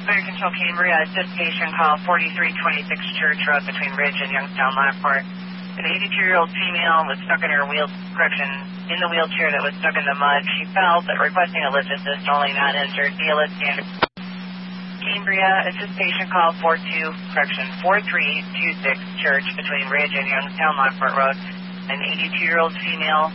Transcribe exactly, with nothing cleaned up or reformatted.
Fire Control Cambria, assist patient call forty-three twenty-six Church Road between Ridge and Youngstown Lockport. An eighty-two-year-old female was stuck in her wheel, correction, in the wheelchair that was stuck in the mud. She fell, but requesting a lift assist, only not injured. D L S standard. Cambria, assist patient call forty-two, correction, forty-three twenty-six Church between Ridge and Youngstown Lockport Road. An eighty-two-year-old female